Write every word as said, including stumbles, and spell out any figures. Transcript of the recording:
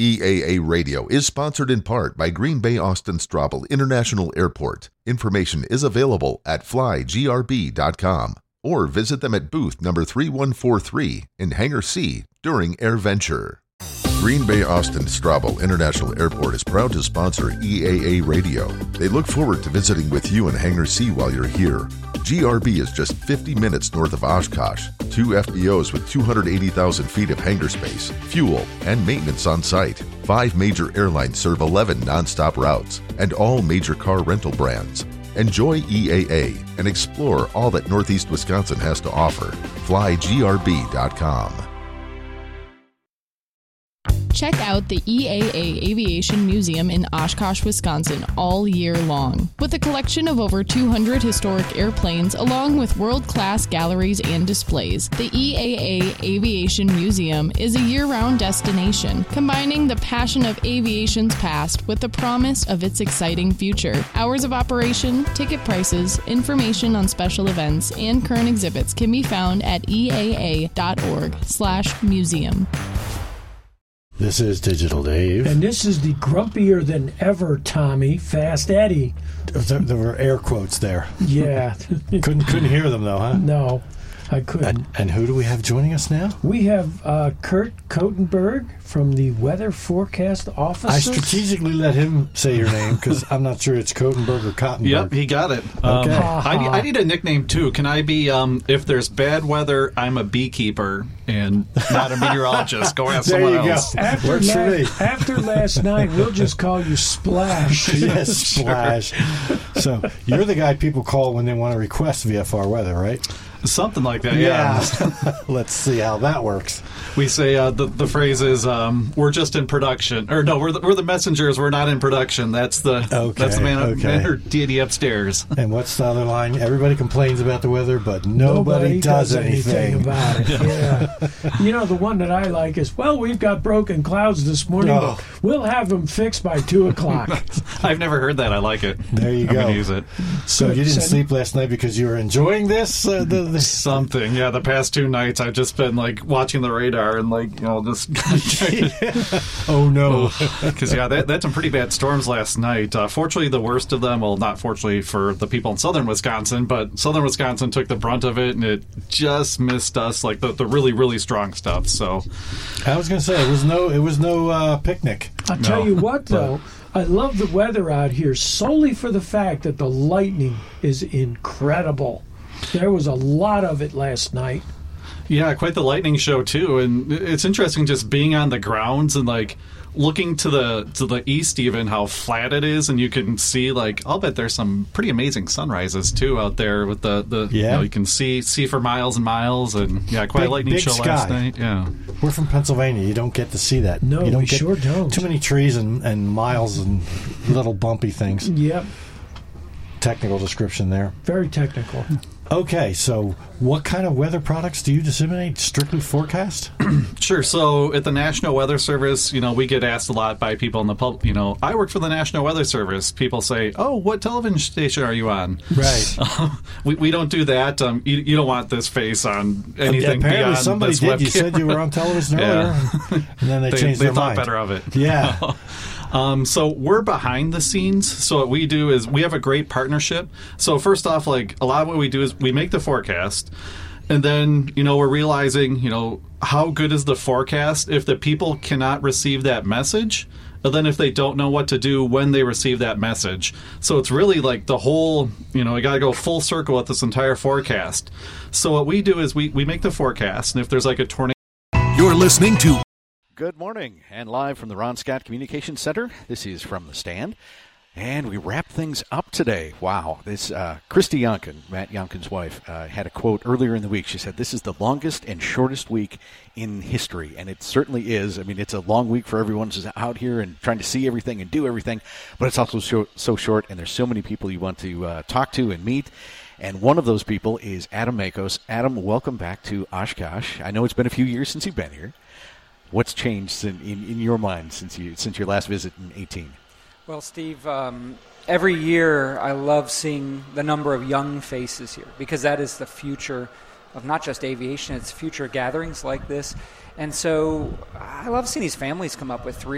E A A Radio is sponsored in part by Green Bay Austin Straubel International Airport. Information is available at fly g r b dot com or visit them at booth number three one four three in Hangar C during AirVenture. Green Bay Austin Straubel International Airport is proud to sponsor E A A Radio. They look forward to visiting with you in Hangar C while you're here. G R B is just fifty minutes north of Oshkosh. Two F B Os with two hundred eighty thousand feet of hangar space, fuel, and maintenance on site. Five major airlines serve eleven nonstop routes and all major car rental brands. Enjoy E A A and explore all that Northeast Wisconsin has to offer. fly g r b dot com. Check out the E A A Aviation Museum in Oshkosh, Wisconsin all year long. With a collection of over two hundred historic airplanes along with world-class galleries and displays, the E A A Aviation Museum is a year-round destination, combining the passion of aviation's past with the promise of its exciting future. Hours of operation, ticket prices, information on special events, and current exhibits can be found at e a a dot org slash museum. This is Digital Dave. And this is the grumpier than ever Tommy, Fast Eddie. There, there were air quotes there. Yeah. couldn't couldn't hear them, though, huh? No, I couldn't. And, and who do we have joining us now? We have uh, Kurt Kotenberg from the Weather Forecast Office. I strategically let him say your name because I'm not sure it's Kotenberg or Cottenberg. Yep, he got it. Okay. Um, I, need, I need a nickname, too. Can I be, um, if there's bad weather, I'm a beekeeper and not a meteorologist. Go ask there someone you else. Go. After, Works la- for me. after last night, we'll just call you Splash. Yes, Splash. So you're the guy people call when they want to request V F R weather, right? Something like that, yeah. yeah. Let's see how that works. We say uh, the the phrase is um, "We're just in production," or no, we're the, we're the messengers. We're not in production. That's the okay, that's the man, okay. man or deity upstairs. And what's the other line? Everybody complains about the weather, but nobody, Nobody does, does anything. anything about it. Yeah. You know, the one that I like is, well, we've got broken clouds this morning, Oh. but we'll have them fixed by two o'clock. I've never heard that. I like it. There you I'm go. gonna use it. So you didn't Send- sleep last night because you were enjoying this? Uh, the, the... Something, yeah. The past two nights, I've just been like watching the radar and like you know just. Oh no! Because yeah, that, that's some pretty bad storms last night. Uh, fortunately, the worst of them. Well, not fortunately for the people in southern Wisconsin, but southern Wisconsin took the brunt of it, and it just missed us like the, the really really strong stuff. So I was going to say it was no, it was no uh, picnic. I'll tell No, you what, though. I love the weather out here solely for the fact that the lightning is incredible. There was a lot of it last night. yeah, quite the lightning show too, and it's interesting just being on the grounds and like looking to the to the east, even how flat it is, and you can see like I'll bet there's some pretty amazing sunrises too out there with the the Yeah. you know, you can see see for miles and miles, and yeah, quite Big- a lightning big show last sky. night. Yeah. We're from Pennsylvania. You don't get to see that. No, you don't we get sure don't. Too many trees and, and miles and little bumpy things. Yep, Technical description there. very technical. Okay, so what kind of weather products do you disseminate? Strictly forecast? Sure. So at the National Weather Service, you know, we get asked a lot by people in the public. You know, I work for the National Weather Service. People say, "Oh, what television station are you on?" Right. we we don't do that. Um, you, you don't want this face on anything Apparently beyond somebody this did. web You said you were on television earlier. Yeah. And then they, They, changed they their thought mind. better of it. Yeah. Um, so we're behind the scenes. So what we do is we have a great partnership. So first off, like a lot of what we do is we make the forecast, and then you know we're realizing you know how good is the forecast if the people cannot receive that message, and then if they don't know what to do when they receive that message. So it's really like the whole you know we got to go full circle with this entire forecast. So what we do is we we make the forecast, and if there's like a tornado. You're listening to Good morning, and live from the Ron Scott Communications Center, this is From the Stand, and we wrap things up today. Wow, this uh, Christy Yonkin, Matt Yonkin's wife, uh, had a quote earlier in the week. She said, "This is the longest and shortest week in history," and it certainly is. I mean, it's a long week for everyone who's out here and trying to see everything and do everything, but it's also so, so short, and there's so many people you want to uh, talk to and meet. And one of those people is Adam Makos. Adam, welcome back to Oshkosh. I know it's been a few years since you've been here. What's changed in, in, in your mind since you since your last visit in eighteen? Well, Steve, um, every year I love seeing the number of young faces here because that is the future of not just aviation, it's future gatherings like this. And so I love seeing these families come up with three